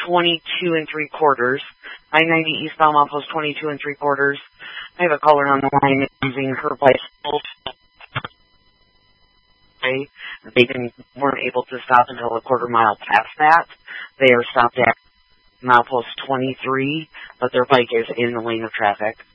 22 3/4. I-90 eastbound milepost 22 3/4. I have a caller on the line using her bicycle. They weren't able to stop until a quarter mile past that. They are stopped at milepost 23, but their bike is in the lane of traffic.